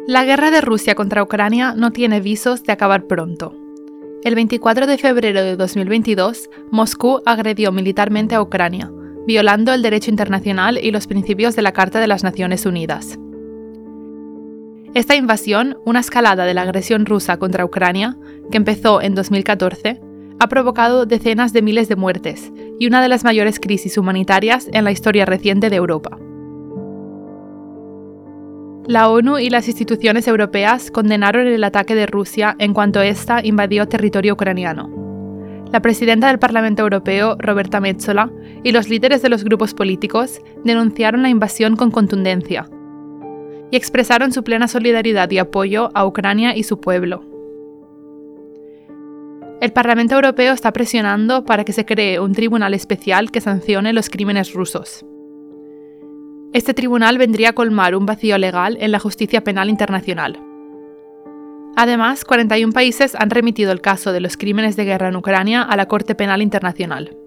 La guerra de Rusia contra Ucrania no tiene visos de acabar pronto. El 24 de febrero de 2022, Moscú agredió militarmente a Ucrania, violando el derecho internacional y los principios de la Carta de las Naciones Unidas. Esta invasión, una escalada de la agresión rusa contra Ucrania, que empezó en 2014, ha provocado decenas de miles de muertes y una de las mayores crisis humanitarias en la historia reciente de Europa. La ONU y las instituciones europeas condenaron el ataque de Rusia en cuanto ésta invadió territorio ucraniano. La presidenta del Parlamento Europeo, Roberta Metsola, y los líderes de los grupos políticos denunciaron la invasión con contundencia y expresaron su plena solidaridad y apoyo a Ucrania y su pueblo. El Parlamento Europeo está presionando para que se cree un tribunal especial que sancione los crímenes rusos. Este tribunal vendría a colmar un vacío legal en la justicia penal internacional. Además, 41 países han remitido el caso de los crímenes de guerra en Ucrania a la Corte Penal Internacional.